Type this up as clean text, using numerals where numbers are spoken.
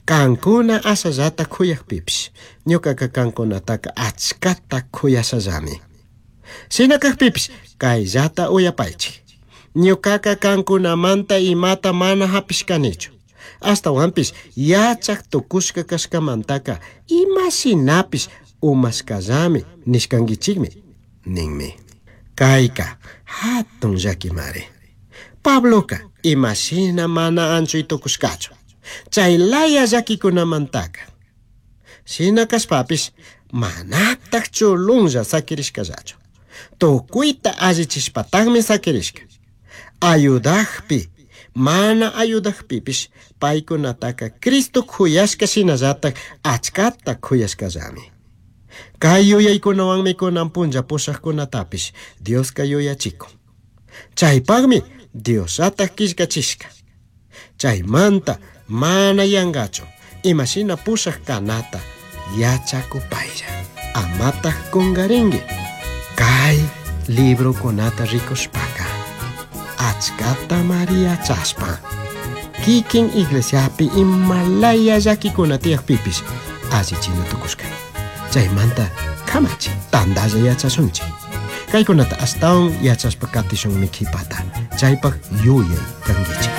kankuna asallata kuyakpipish ñukaqa kankunataqa achkata kuyashallami. Sinakakpipish kayllata uyapaychik. Ñukaqa kankunamanta imata mana hapishkanichu. Astawanpish yachaq tukushka kashkamantaqa imashinapish umaskallami nishkankichikmi ninmi. Kayka hatun llakimari. Pabloqa imashina mana anchuy tukushkachu. Chaylaya llakikunamantaqa. Shina kashpapish manataq chulunlla sakirishkallachu. Tukuyta allichishpataqmi sakirishka. Ayudaqpi mana ayudaqpipish paykunataqa Cristo kuyashka shinallataq achkata kuyashkallami. Kay yuyaykunawanmi kunan punlla pushaqkunatapish Dioska yuyachikun. Chaypaqmi Diosataq killkachishka. Chaymanta mana yangachu imashina pushaq kanata yachakupaylla. Amataq kungarinki. Kay librokunata rikushpaka achkata mariachashpa kikin iglesiapi imalaya llakikuna tiyaqpipish allichina tukushka. Chaymanta kamachi tandalla yachashunchik. Kaykunata astawan yachashpa katishun mikhipata. Chaypaq yuyay kankichik.